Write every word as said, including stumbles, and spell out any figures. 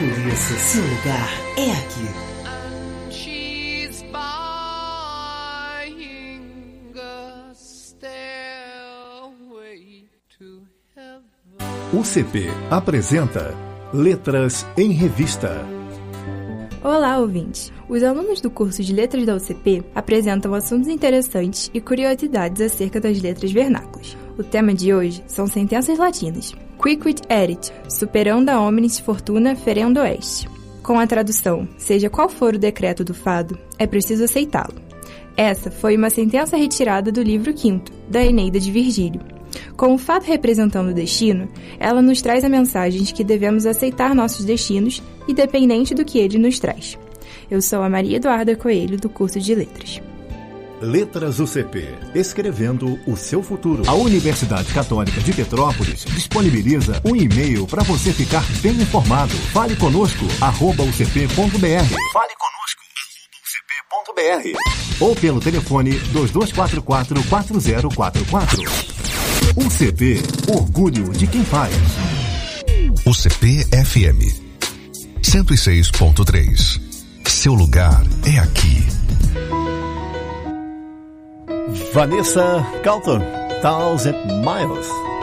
Por isso, seu lugar é aqui. U C P apresenta Letras em Revista. Olá, ouvintes! Os alunos do curso de Letras da U C P apresentam assuntos interessantes e curiosidades acerca das letras vernáculas. O tema de hoje são sentenças latinas. Quicquid erit, superanda omnis fortuna ferendo est. Com a tradução, seja qual for o decreto do fado, é preciso aceitá-lo. Essa foi uma sentença retirada do livro quinto, da Eneida de Virgílio. Com o fado representando o destino, ela nos traz a mensagem de que devemos aceitar nossos destinos, independente do que ele nos traz. Eu sou a Maria Eduarda Coelho, do curso de Letras. Letras U C P, escrevendo o seu futuro. A Universidade Católica de Petrópolis disponibiliza um e-mail para você ficar bem informado. Fale conosco, arroba u c p ponto b r. Fale conosco, arroba u c p ponto b r. Ou pelo telefone dois dois quatro quatro, quatro zero quatro quatro. U C P, orgulho de quem faz. U C P F M cento e seis ponto três. Seu lugar é aqui. Vanessa Carlton, Thousand Miles.